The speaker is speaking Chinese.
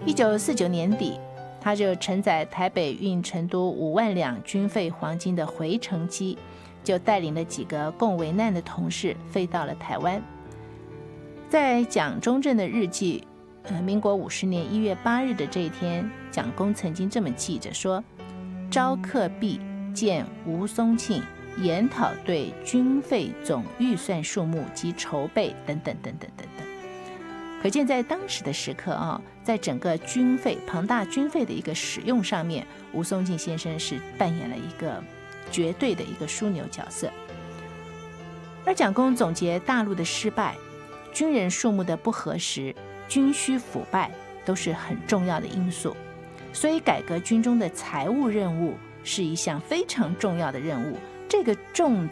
1949年底，他就承载台北运成都5万两军费黄金的回程机，就带领了几个共危难的同事飞到了台湾。在蒋中正的日记，民国50年1月8日的这一天，蒋公曾经这么记着说：招客毕，见吴嵩庆，研讨对军费总预算数目及筹备等等等等等等。可见在当时的时刻在整个军费庞大军费的一个使用上面，吴嵩庆先生是扮演了一个绝对的一个枢纽角色。而蒋公总结大陆的失败，军人数目的不合时，军需腐败都是很重要的因素，所以改革军中的财务任务是一项非常重要的任务。这个重